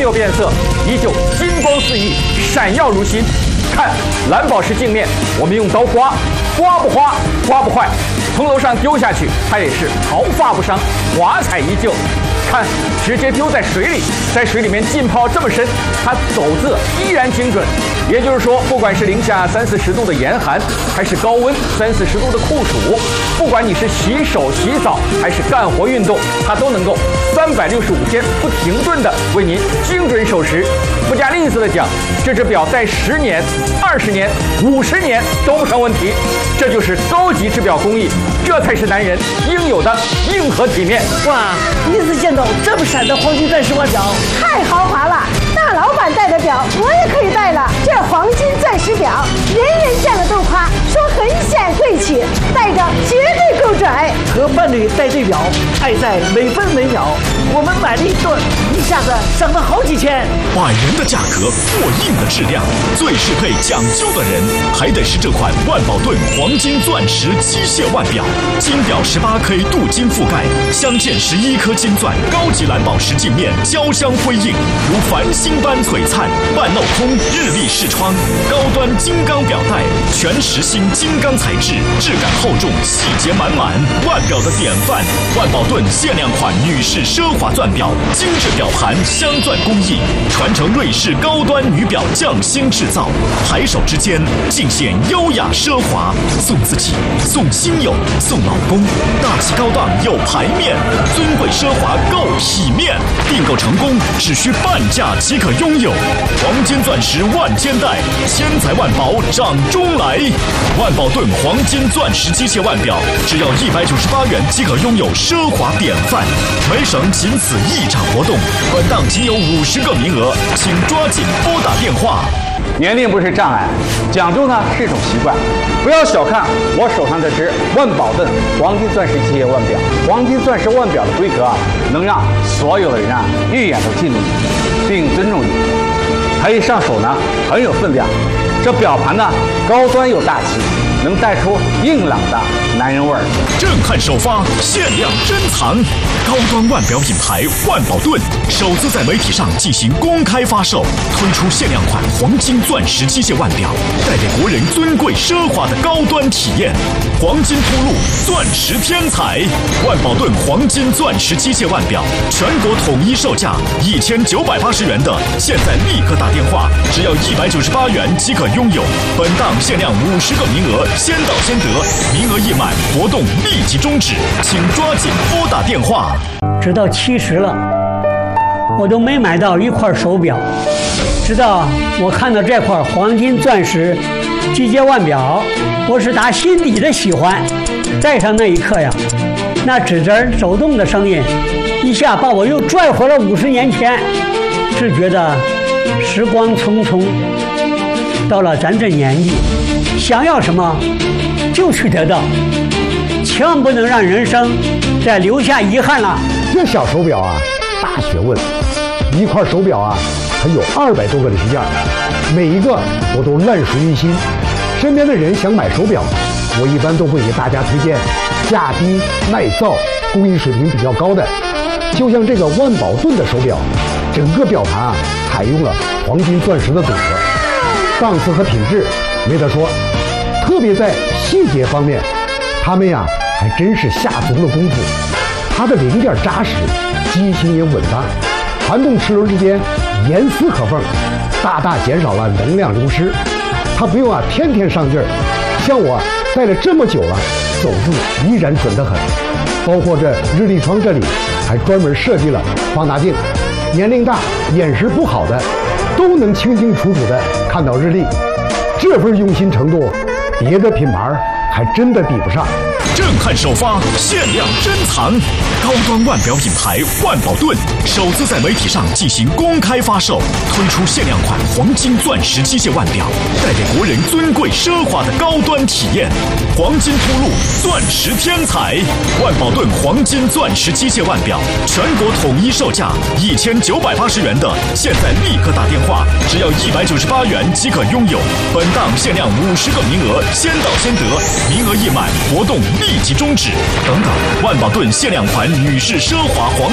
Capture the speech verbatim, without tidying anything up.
有变色，依旧金光四溢，闪耀如新。看蓝宝石镜面，我们用刀刮，刮不花，刮不坏。从楼上丢下去，它也是毫发不伤，华彩依旧。看，直接丢在水里，在水里面浸泡这么深，它走字依然精准。也就是说，不管是零下三四十度的严寒，还是高温三四十度的酷暑，不管你是洗手、洗澡还是干活运动，它都能够三百六十五天不停顿的为您精准守时。不加吝啬的讲，这只表戴十年、二十年、五十年都不成问题。这就是高级制表工艺，这才是男人应有的硬核体面。 哇，第一次见到这么闪的黄金钻石腕表， 太豪华了！大老板戴的表，我也可以戴了。这黄金钻石表，人人见了都夸，说很显贵气，戴着绝对够准。 和伴侣戴对表，爱在每分每秒。我们买了一对，一下子省了好几千。 百元的价格，过硬的质量，最适配讲究的人，还得是这款万宝顿黄金钻石机械腕表。金表十八 K 镀金覆盖，镶嵌十一颗金钻，高级蓝宝石镜面交镶辉映，如繁星般璀璨。半镂空日历视窗，高端金刚表带，全实心金刚材质，质感厚重，细节满满。腕表的典范，万宝顿限量款女士奢华钻表，精致表盘镶钻工艺，传承瑞士高端女表匠心制造，抬手之间尽显优雅奢华。送自己，送亲友，送老公，大气高档有排面，尊贵奢华够体面。订购成功只需半价即可拥有，黄金钻石万千代，千财万宝掌中来。万宝顿黄金钻石机械腕表，只要一百九十八元即可拥有奢华典范。每省仅此一场活动，本档仅有五十个名额，请抓紧拨打电话。 年龄不是障碍，讲究呢是一种习惯。不要小看我手上这只万宝顿黄金钻石机械腕表，黄金钻石腕表的规格啊，能让所有的人啊一眼都进入你，并尊重你。它一上手呢很有分量，这表盘呢高端又大气，能带出硬朗的男人味儿。 震撼首发，限量珍藏，高端腕表品牌万宝顿首次在媒体上进行公开发售，推出限量款黄金钻石机械腕表，带给国人尊贵奢华的高端体验。黄金铺路，钻石天才，万宝顿黄金钻石机械腕表，全国统一售价一千九百八十元的，现在立刻打电话，只要一百九十八元即可拥有。本档限量五十个名额，先到先得，名额一满，活动立即终止，请抓紧拨打电话。 直到七十了，我都没买到一块手表。直到我看到这块黄金钻石机械腕表，我是打心底的喜欢。戴上那一刻呀，那指针走动的声音，一下把我又拽回了五十年前。只觉得时光匆匆，到了咱这年纪，想要什么就去得到，千万不能让人生再留下遗憾了。 这小手表啊，大学问。一块手表啊，它有二百多个零件，每一个我都烂熟于心。身边的人想买手表，我一般都会给大家推荐价低、耐造、工艺水平比较高的。就像这个万宝顿的手表，整个表盘啊采用了黄金钻石的组合，档次和品质没得说。特别在细节方面，他们呀还真是下足了功夫。它的零件扎实，机芯也稳当，传动齿轮之间严丝合缝，大大减少了能量流失。它不用啊天天上劲儿，像我戴了这么久了，走字依然准得很。包括这日历窗这里还专门设计了放大镜，年龄大、眼识不好的都能清清楚楚地看到日历。这份用心程度，别的品牌还真的比不上。 震撼首发，限量珍藏，高端腕表品牌万宝顿首次在媒体上进行公开发售，推出限量款黄金钻石机械腕表，带给国人尊贵奢华的高端体验。黄金铺路，钻石天才，万宝顿黄金钻石机械腕表，全国统一售价一千九百八十元的，现在立刻打电话，只要一百九十八元即可拥有。本档限量五十个名额，先到先得，名额一满，活动立即终止。等等，万宝顿限量款女士奢华黄